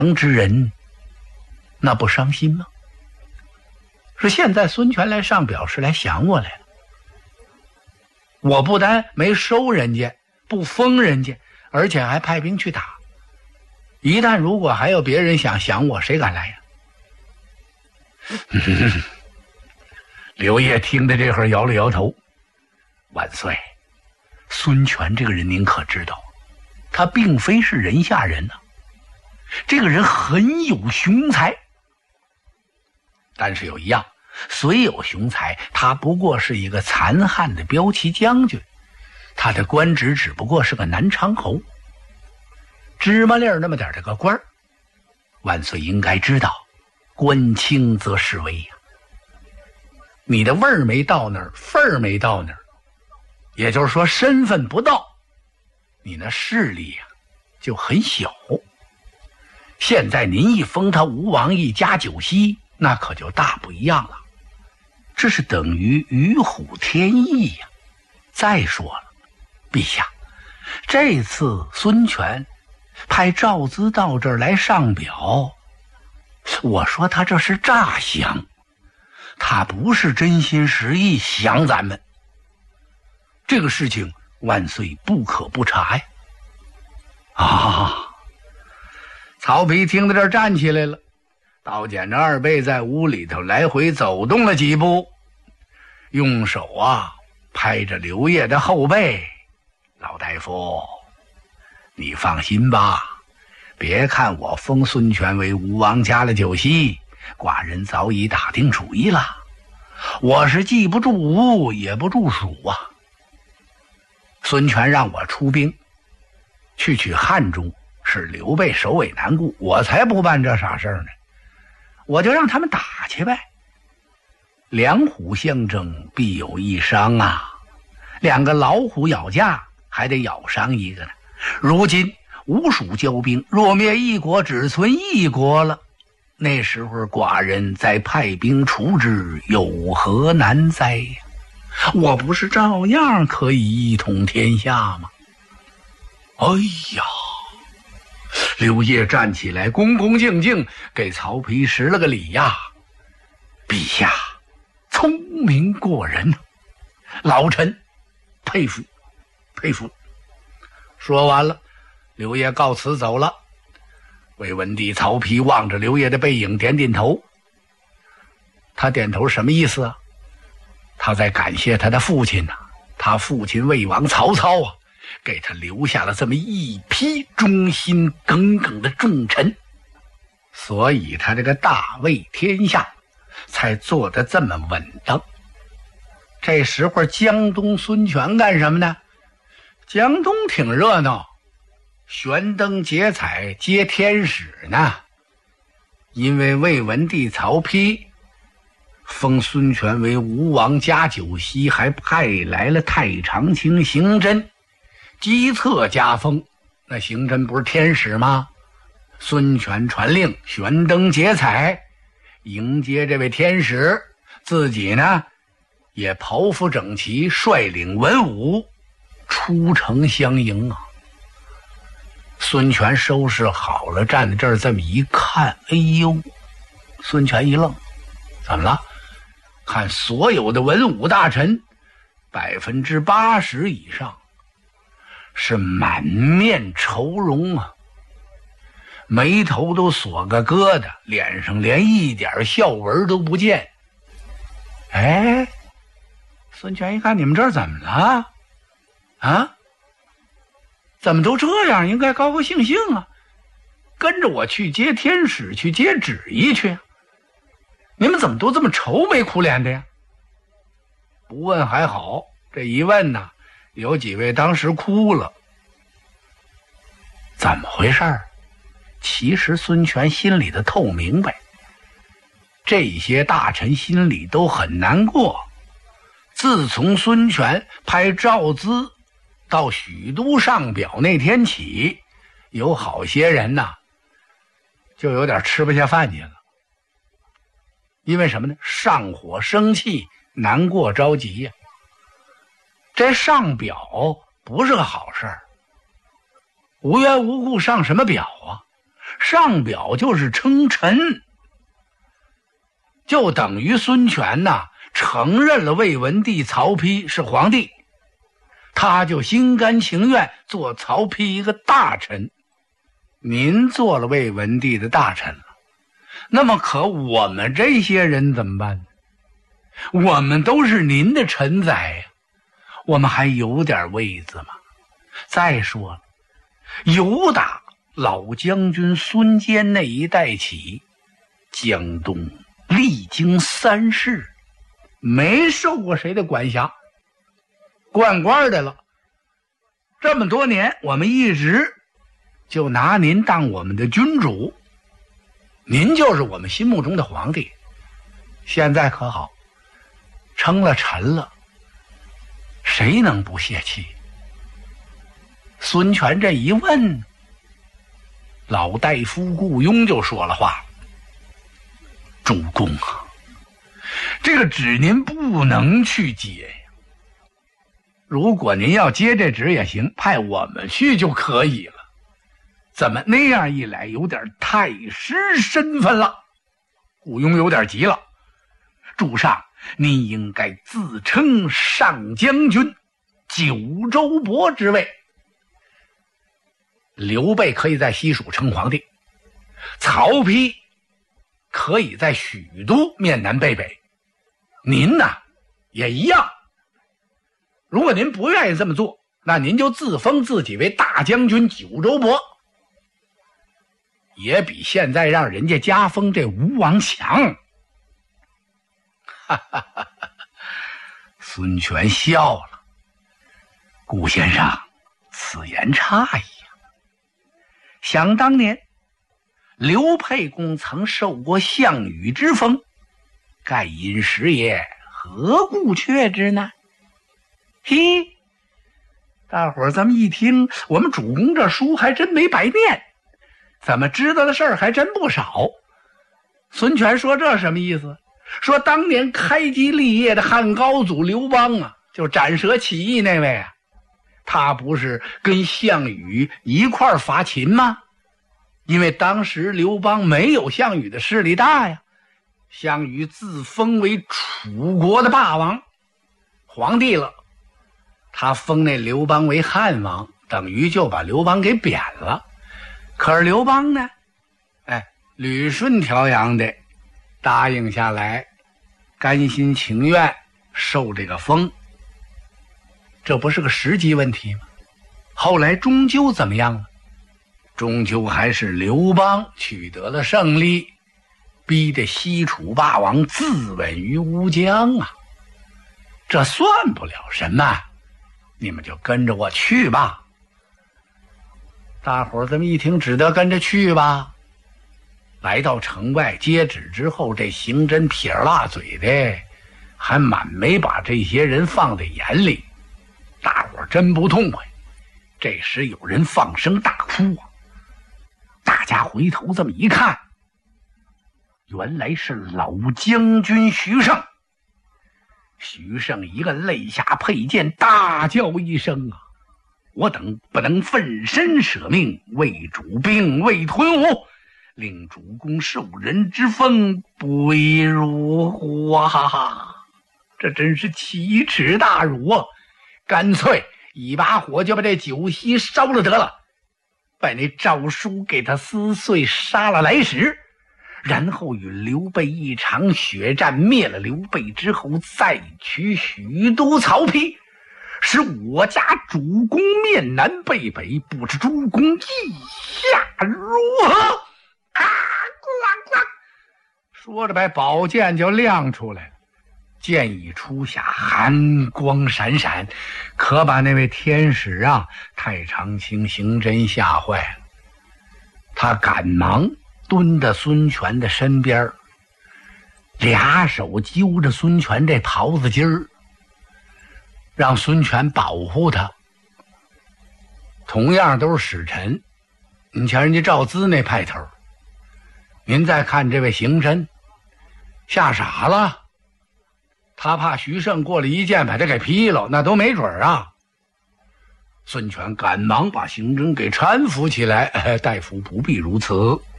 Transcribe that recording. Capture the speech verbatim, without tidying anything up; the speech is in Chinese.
之人，那不伤心吗？是现在孙权来上表是来降我来了，我不但没收人家，不封人家，而且还派兵去打。一旦如果还有别人想降我，谁敢来呀？刘烨听的这会儿摇了摇头。万岁，孙权这个人您可知道，他并非是人下人呐、啊，这个人很有雄才。但是有一样，虽有雄才，他不过是一个残汉的骠骑将军，他的官职只不过是个南昌侯，芝麻粒儿那么点的个官儿。万岁应该知道，官轻则失威呀、啊。你的味儿没到那儿，份儿没到那儿，也就是说身份不到，你那势力呀、啊、就很小。现在您一封他吴王，一加九锡，那可就大不一样了，这是等于与虎添翼呀、啊。再说了，陛下，这次孙权派赵资到这儿来上表，我说他这是诈降，他不是真心实意降咱们。这个事情万岁不可不查呀！啊！曹丕听到这儿站起来了，刀剪着二背在屋里头来回走动了几步，用手啊拍着刘烨的后背。老大夫，你放心吧，别看我封孙权为吴王，加了九锡，寡人早已打定主意了，我是既不助吴也不助蜀啊。孙权让我出兵去取汉中，是刘备首尾难顾，我才不办这傻事儿呢，我就让他们打去呗。两虎相争，必有一伤啊，两个老虎咬架，还得咬伤一个呢。如今吴蜀交兵，若灭一国，只存一国了，那时候寡人再派兵除之，有何难哉呀？我不是照样可以一统天下吗？哎呀！刘烨站起来，恭恭敬敬给曹丕施了个礼呀。陛下聪明过人，老臣佩服佩服。说完了，刘烨告辞走了。魏文帝曹丕望着刘烨的背影点点头。他点头什么意思啊？他在感谢他的父亲呢、啊，他父亲魏王曹操啊，给他留下了这么一批忠心耿耿的重臣，所以他这个大魏天下才做得这么稳当。这时候江东孙权干什么呢？江东挺热闹，悬灯结彩接天使呢。因为魏文帝曹丕封孙权为吴王，加九锡，还派来了太常卿邢真机策加封。那邢真不是天使吗？孙权传令悬灯结彩迎接这位天使，自己呢也袍服整齐，率领文武出城相迎啊。孙权收拾好了，站在这儿这么一看，哎呦！孙权一愣，怎么了？看所有的文武大臣，百分之八十以上是满面愁容啊，眉头都锁个疙瘩，脸上连一点笑纹都不见。哎，孙权一看，你们这儿怎么了？啊？怎么都这样？应该高高兴兴啊，跟着我去接天使，去接旨意去。你们怎么都这么愁眉苦脸的呀？不问还好，这一问呢，有几位当时哭了。怎么回事？其实孙权心里的透明白，这些大臣心里都很难过。自从孙权派赵资到许都上表那天起，有好些人呐就有点吃不下饭去了。因为什么呢？上火生气，难过着急呀、啊。这上表不是个好事儿，无缘无故上什么表啊？ 上表就是称臣，就等于孙权呐承认了魏文帝曹丕是皇帝，他就心甘情愿做曹丕一个大臣。您做了魏文帝的大臣了，那么可我们这些人怎么办呢？我们都是您的臣宰呀，我们还有点位子吗？再说了，由打老将军孙坚那一代起，江东历经三世，没受过谁的管辖，惯官的了。这么多年，我们一直就拿您当我们的君主，您就是我们心目中的皇帝。现在可好，称了臣了，谁能不泄气？孙权这一问，老大夫顾雍就说了话：主公啊，这个旨您不能去接呀。如果您要接这旨也行，派我们去就可以了。怎么那样一来有点太师身份了？顾雍有点急了：主上，您应该自称上将军，九州伯之位。刘备可以在西蜀称皇帝，曹丕可以在许都面南背北，您呢也一样。如果您不愿意这么做，那您就自封自己为大将军九州伯，也比现在让人家加封这吴王强。哈哈哈哈！孙权笑了：顾先生，此言差矣。想当年，刘沛公曾受过项羽之封，盖因时也，何故却之呢？嘿，大伙儿咱们一听，我们主公这书还真没白念，咱们知道的事儿还真不少。孙权说这什么意思？说当年开基立业的汉高祖刘邦啊，就斩蛇起义那位啊，他不是跟项羽一块儿伐秦吗？因为当时刘邦没有项羽的势力大呀，项羽自封为楚国的霸王，皇帝了，他封那刘邦为汉王，等于就把刘邦给贬了。可是刘邦呢，哎，捋顺条洋的答应下来，甘心情愿受这个封，这不是个时机问题吗？后来终究怎么样了？终究还是刘邦取得了胜利，逼得西楚霸王自刎于乌江啊！这算不了什么，你们就跟着我去吧。大伙儿这么一听，只得跟着去吧。来到城外接旨之后，这刑侦撇辣嘴的还满没把这些人放在眼里，大伙儿真不痛快。这时有人放声大哭啊！大家回头这么一看，原来是老将军徐盛。徐盛一个肋下佩剑，大叫一声啊！我等不能奋身舍命，为主兵，为屯伍，令主公受人之封，不亦如乎啊！哈哈，这真是奇耻大辱啊！干脆一把火就把这酒席烧了得了，把那诏书给他撕碎，杀了来使，然后与刘备一场血战，灭了刘备之后，再取许都曹丕，使我家主公面南背北，不知主公意下如何？啊！呱呱！说着把宝剑就亮出来了，剑一出下，寒光闪闪，可把那位天使啊太常卿刑侦吓坏了。他赶忙蹲到孙权的身边，俩手揪着孙权这袍子襟儿，让孙权保护他。同样都是使臣，你瞧人家赵资那派头，您再看这位刑侦，吓傻了。他怕徐盛过来一剑把他给劈了，那都没准啊。 孙权赶忙把邢真给搀扶起来。大夫不必如此，